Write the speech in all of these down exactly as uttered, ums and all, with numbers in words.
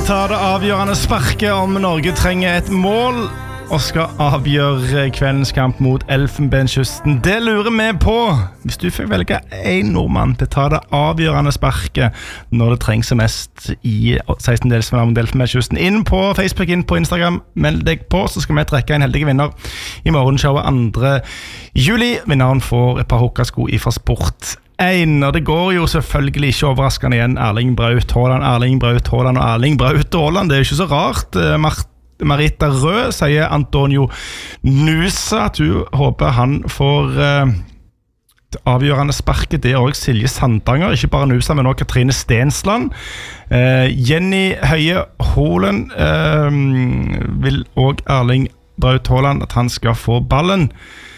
ta det avgjørende sparket om Norge trenger et mål og skal avgjøre kveldens kamp mot Elfenbenskysten. Det lurer vi på. Hvis du fikk velge en nordmann til å ta det avgjørende sparket når det trengs mest i sekstendedelsfinalen mot Elfenbenskysten, inn på Facebook, inn på Instagram, meld deg på, så skal vi trekke en heldig vinner i morgenshowet andre juli. Vinneren får et par hokkasko i fra Sport en, og det går jo selvfølgelig ikke overraskende igjen Erling Braut Haaland, Erling Braut Haaland og Erling Braut Haaland. Det er jo ikke så rart. Mart Marita Rød sier Antonio Nusa at du håper han får uh, avgjørende sparket. Det er også Silje Sandanger, ikke bare Nusa, men også Katrine Stensland. Uh, Jenny Høie Holen uh, vil også Erling Braut Haaland at han skal få ballen.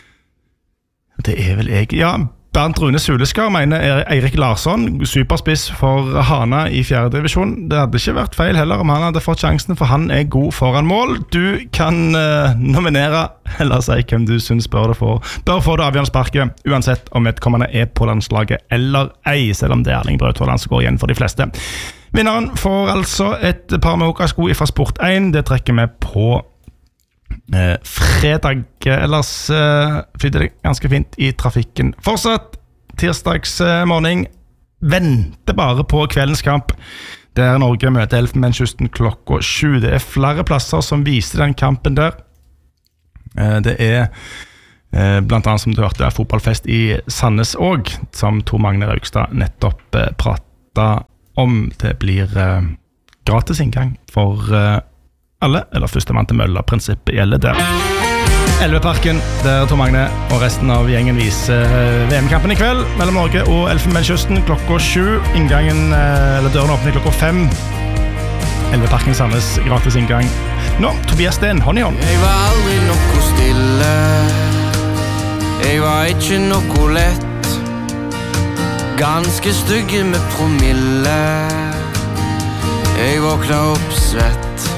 Det er vel jeg, ja. Bernt Rune Suleskar mener Eirik Larsson, superspiss for Hana i fjerde divisjon. Det hadde ikke vært feil heller om han hadde fått sjansen, for han er god foran mål. Du kan uh, nominere, eller si hvem du synes bør det få. Bør få det avgjørende sparket, uansett om vedkommende er på landslaget eller ei, selv om det er Erling Braut Haaland som går igjen for de fleste. Vinneren får altså et par med hokkasko fra Sport en. Det trekker vi på Eh, fredag. Ellers eh, flyter det ganske fint i trafikken. Fortsatt tirsdags eh, morgen. Venter bare på kveldens kamp der Norge møter Elfenbenskysten klokka sju. Det er flere plasser som viser den kampen der. eh, Det er eh, blant annet, som du hørte, er fotballfest i Sandnes også, som Tor Magne Raukstad nettopp eh, pratet om. Det blir eh, gratis inngang for eh, alle, eller førstemann til mølla. Prinsippet gjelder der. Elveparken, der Tor Magne og resten av gjengen viser V M-kampen i kveld mellom Norge og Elfenbenskysten klokka sju. Inngangen, eller døren åpner klokka fem. Elveparken Sandnes, gratis inngang. Nå, Tobias Sten, hånd i hånd. Jeg var aldri noe stille. Jeg var ikke noe lett. Ganske stygge med promille. Jeg våkna opp svett.